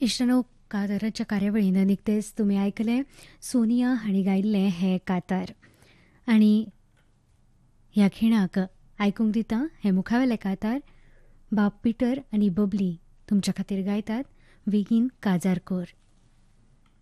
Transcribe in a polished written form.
इश्टानो, काताराच्या कार्यावळीन निकतेच तुमी आयकले सोनिया हांणी गायिल्लें हें कातार. आनी ह्या खिणाक आयकूंक दिता हें मुखावेलें कातार बाब पिटर आनी बबली तुमच्या खातीर गायतात बेगीन काजार कोर.